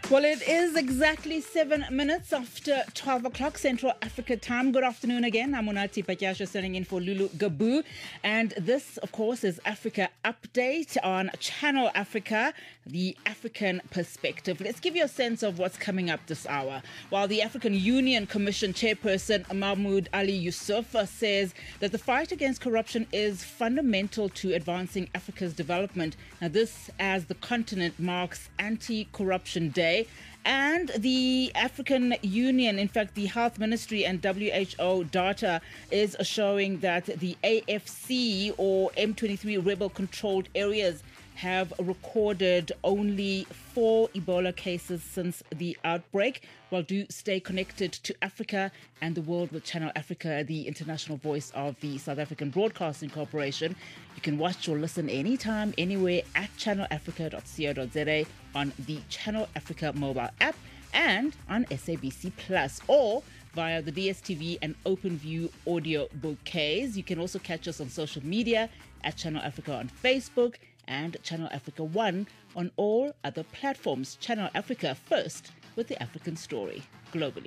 Well, it is exactly 7 minutes after 12 o'clock Central Africa time. Good afternoon again. I'm Monati Patyasha standing in for Lulu Gabu. And this, of course, is Africa Update on Channel Africa, the African perspective. Let's give you a sense of what's coming up this hour. While the African Union Commission chairperson Mahmoud Ali Yusuf says that the fight against corruption is fundamental to advancing Africa's development. Now, this as the continent marks Anti-Corruption Day. And the African Union, in fact, the Health Ministry and WHO data is showing that the AFC or M23 rebel-controlled areas have recorded only 4 Ebola cases since the outbreak. Well, do stay connected to Africa and the world with Channel Africa, the international voice of the South African Broadcasting Corporation. You can watch or listen anytime, anywhere at channelafrica.co.za on the Channel Africa mobile app and on SABC Plus or via the DSTV and OpenView audio bouquets. You can also catch us on social media at Channel Africa on Facebook and Channel Africa One on all other platforms. Channel Africa, first with the African story globally.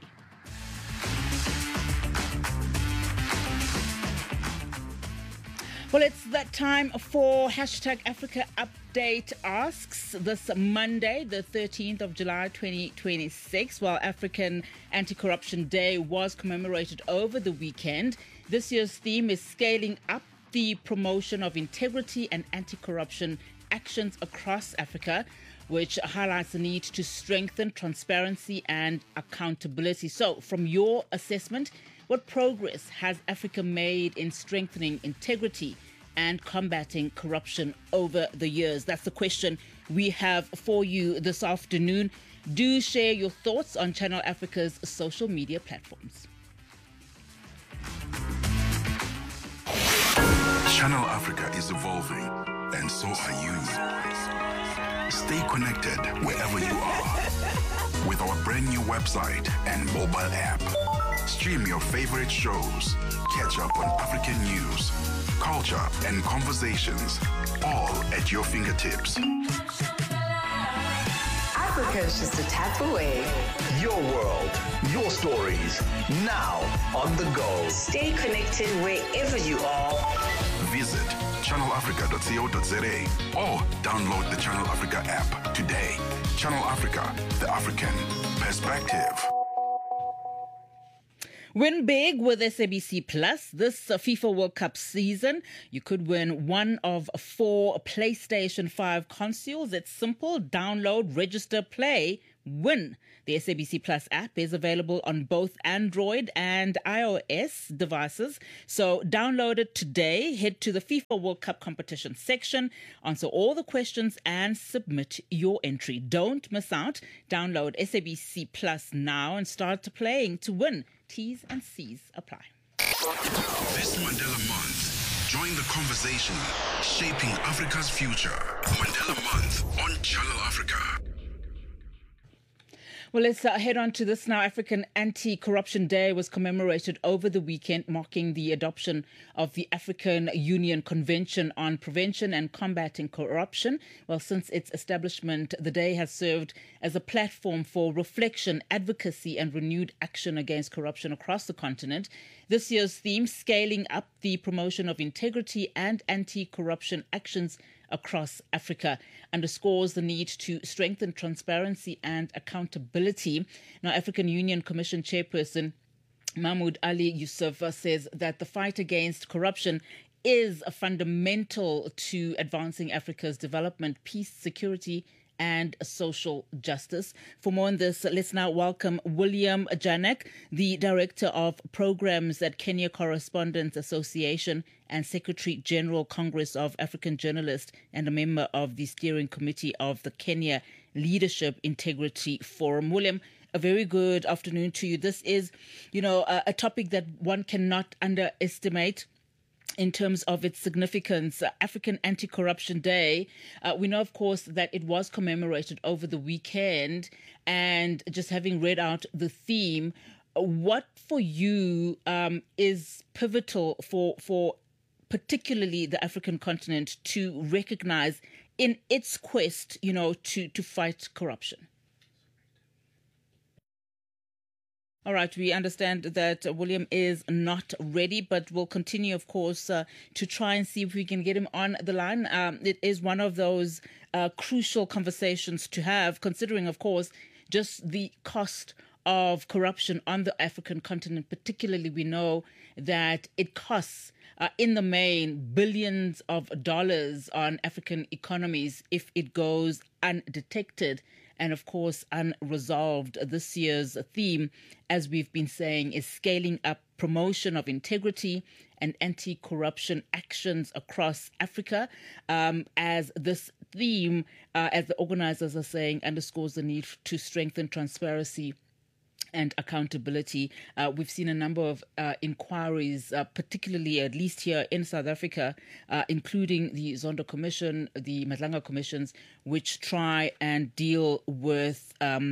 Well, it's that time for hashtag Africa Update Asks this Monday, the 13th of July, 2026. While African Anti-Corruption Day was commemorated over the weekend, this year's theme is scaling up the promotion of integrity and anti-corruption actions across Africa, which highlights the need to strengthen transparency and accountability. So, from your assessment, what progress has Africa made in strengthening integrity and combating corruption over the years? That's the question we have for you this afternoon. Do share your thoughts on Channel Africa's social media platforms. Channel Africa is evolving, and so are you. Stay connected wherever you are with our brand new website and mobile app. Stream your favorite shows, catch up on African news, culture, and conversations, all at your fingertips. Africa is just a tap away. Your world, your stories, now on the go. Stay connected wherever you are. Visit channelafrica.co.za or download the Channel Africa app today. Channel Africa, the African perspective. Win big with SABC Plus this FIFA World Cup season. You could win one of 4 PlayStation 5 consoles. It's simple. Download, register, play, win. The SABC Plus app is available on both Android and iOS devices. So download it today. Head to the FIFA World Cup competition section, answer all the questions and submit your entry. Don't miss out. Download SABC Plus now and start playing to win. T's and C's apply. This Mandela Month, join the conversation shaping Africa's future. Mandela Month on Channel Africa. Well, let's head on to this now. African Anti-Corruption Day was commemorated over the weekend, marking the adoption of the African Union Convention on Prevention and Combating Corruption. Well, since its establishment, the day has served as a platform for reflection, advocacy, and renewed action against corruption across the continent. This year's theme, scaling up the promotion of integrity and anti-corruption actions across Africa, underscores the need to strengthen transparency and accountability. Now, African Union Commission chairperson Mahmoud Ali Yusuf says that the fight against corruption is fundamental to advancing Africa's development, peace, security, and social justice. For more on this, let's now welcome William Janek, the Director of Programs at Kenya Correspondents Association and Secretary General Congress of African Journalists and a member of the steering committee of the Kenya Leadership Integrity Forum. William, a very good afternoon to you. This is, a topic that one cannot underestimate in terms of its significance. African Anti-Corruption Day, we know, of course, that it was commemorated over the weekend. And just having read out the theme, what for you is pivotal for particularly the African continent to recognize in its quest, to fight corruption? All right, we understand that William is not ready, but we'll continue, of course, to try and see if we can get him on the line. It is one of those crucial conversations to have, considering, of course, just the cost of corruption on the African continent. Particularly, we know that it costs, in the main, billions of dollars on African economies if it goes undetected and, of course, unresolved. This year's theme, as we've been saying, is scaling up promotion of integrity and anti-corruption actions across Africa, as this theme, as the organizers are saying, underscores the need to strengthen transparency and accountability. We've seen a number of inquiries, particularly at least here in South Africa, including the Zondo Commission, the Madlanga Commissions, which try and deal with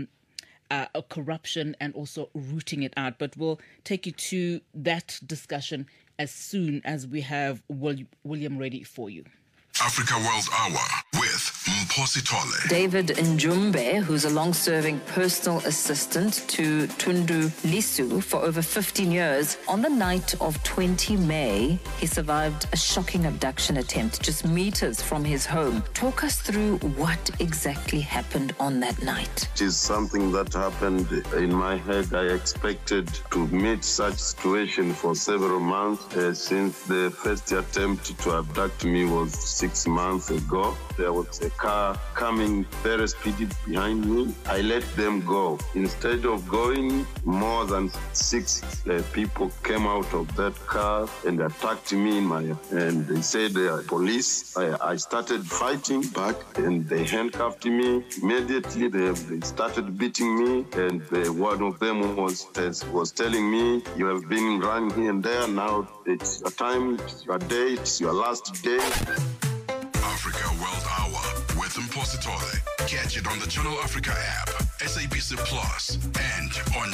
corruption and also rooting it out. But we'll take you to that discussion as soon as we have William ready for you. Africa World Hour with Mphosi Tole. David Njumbe, who's a long-serving personal assistant to Tundu Lissu for over 15 years, on the night of 20 May, he survived a shocking abduction attempt just meters from his home. Talk us through what exactly happened on that night. It is something that happened in my head. I expected to meet such situation for several months since the first attempt to abduct me was 6 months ago. There was a car coming very speedy behind me. I let them go. Instead of going, more than 6 people came out of that car and attacked me and they said they are police. I started fighting back and they handcuffed me. Immediately they started beating me, and one of them was telling me, "You have been running here and there. Now it's your time, it's your day, it's your last day." Africa World Hour with Mphosi Tole. Catch it on the Channel Africa app, SABC Plus, and on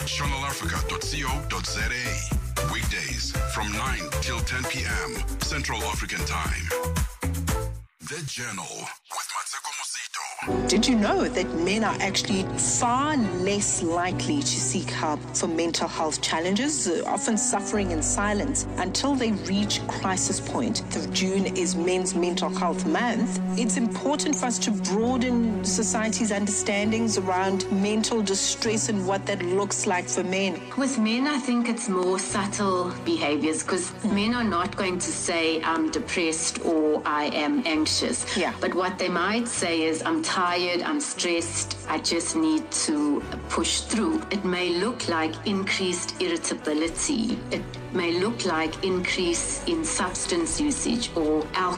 channelafrica.co.za. Weekdays from 9 till 10 p.m. Central African Time. The Journal with Mateko Mosito. Did you know that men are actually far less likely to seek help for mental health challenges, often suffering in silence until they reach crisis point? June is Men's Mental Health Month. It's important for us to broaden society's understandings around mental distress and what that looks like for men. With men, I think it's more subtle behaviors, because men are not going to say, "I'm depressed" or "I am anxious." Yeah. But what they might say is, "I'm tired, I'm stressed, I just need to push through." It may look like increased irritability. It may look like increase in substance usage or alcohol